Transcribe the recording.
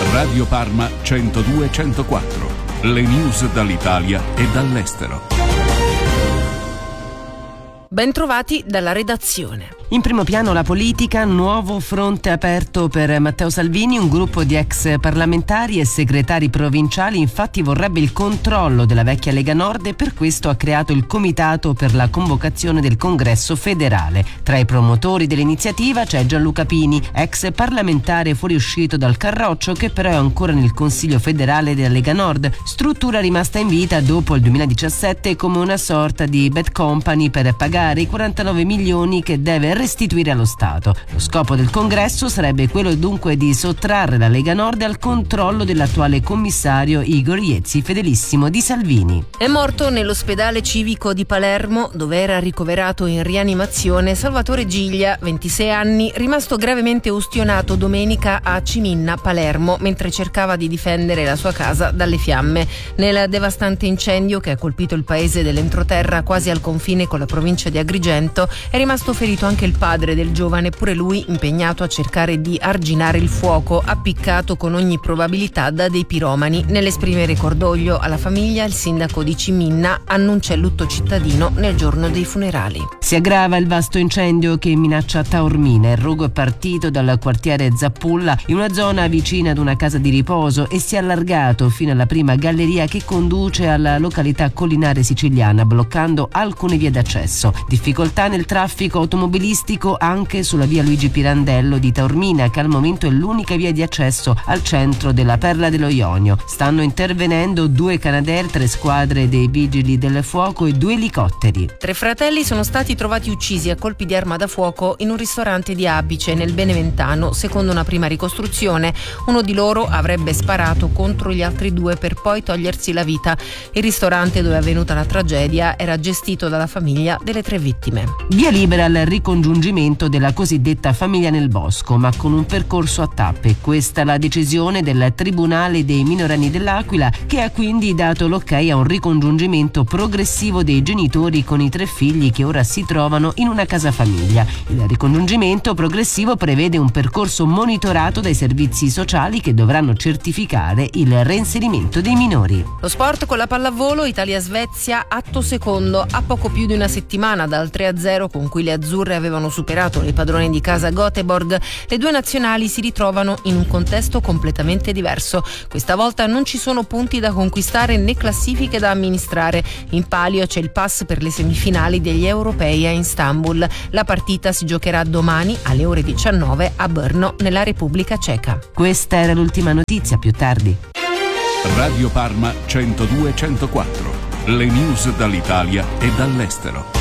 Radio Parma 102-104. Le news dall'Italia e dall'estero. Bentrovati dalla redazione. In primo piano la politica, nuovo fronte aperto per Matteo Salvini. Un gruppo di ex parlamentari e segretari provinciali infatti vorrebbe il controllo della vecchia Lega Nord e per questo ha creato il comitato per la convocazione del congresso federale. Tra i promotori dell'iniziativa c'è Gianluca Pini, ex parlamentare fuoriuscito dal Carroccio, che però è ancora nel Consiglio federale della Lega Nord, struttura rimasta in vita dopo il 2017 come una sorta di bad company per pagare i 49 milioni che deve restituire allo Stato. Lo scopo del congresso sarebbe quello dunque di sottrarre la Lega Nord al controllo dell'attuale commissario Igor Iezzi, fedelissimo di Salvini. È morto nell'ospedale civico di Palermo, dove era ricoverato in rianimazione, Salvatore Giglia, 26 anni, rimasto gravemente ustionato domenica a Ciminna, Palermo, mentre cercava di difendere la sua casa dalle fiamme. Nel devastante incendio che ha colpito il paese dell'entroterra quasi al confine con la provincia di Agrigento è rimasto ferito anche il padre del giovane, pure lui impegnato a cercare di arginare il fuoco, appiccato con ogni probabilità da dei piromani. Nell'esprimere cordoglio alla famiglia, il sindaco di Ciminna annuncia il lutto cittadino nel giorno dei funerali. Si aggrava il vasto incendio che minaccia Taormina. Il rogo è partito dal quartiere Zappulla, in una zona vicina ad una casa di riposo, e si è allargato fino alla prima galleria che conduce alla località collinare siciliana, bloccando alcune vie d'accesso. Difficoltà nel traffico automobilistico anche sulla via Luigi Pirandello di Taormina, che al momento è l'unica via di accesso al centro della Perla dello Ionio. Stanno intervenendo 2 Canadair, 3 squadre dei vigili del fuoco e 2 elicotteri. 3 fratelli sono stati trovati uccisi a colpi di arma da fuoco in un ristorante di Abice, nel Beneventano, secondo una prima ricostruzione. Uno di loro avrebbe sparato contro gli altri 2 per poi togliersi la vita. Il ristorante dove è avvenuta la tragedia era gestito dalla famiglia delle 3 vittime. Via libera al ricongiungimento della cosiddetta famiglia nel bosco, ma con un percorso a tappe. Questa è la decisione del Tribunale dei minorenni dell'Aquila, che ha quindi dato l'ok a un ricongiungimento progressivo dei genitori con i 3 figli che ora si trovano in una casa famiglia. Il ricongiungimento progressivo prevede un percorso monitorato dai servizi sociali che dovranno certificare il reinserimento dei minori. Lo sport con la pallavolo, Italia-Svezia, atto secondo. A poco più di una settimana dal 3-0 con cui le azzurre avevano superato le padrone di casa Göteborg, le 2 nazionali si ritrovano in un contesto completamente diverso. Questa volta non ci sono punti da conquistare né classifiche da amministrare. In palio c'è il pass per le semifinali degli europei a Istanbul. La partita si giocherà domani alle ore 19 a Brno, nella Repubblica Ceca. Questa era l'ultima notizia, più tardi. Radio Parma 102-104. Le news dall'Italia e dall'estero.